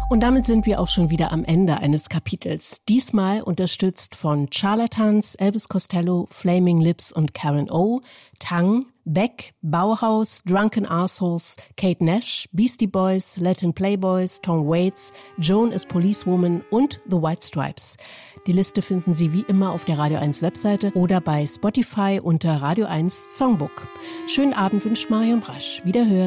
Und damit sind wir auch schon wieder am Ende eines Kapitels. Diesmal unterstützt von Charlatans, Elvis Costello, Flaming Lips und Karen O, Tang, Beck, Bauhaus, Drunken Assholes, Kate Nash, Beastie Boys, Latin Playboys, Tom Waits, Joan is Policewoman und The White Stripes. Die Liste finden Sie wie immer auf der Radio 1 Webseite oder bei Spotify unter Radio 1 Songbook. Schönen Abend wünscht Marion Brasch. Wiederhören.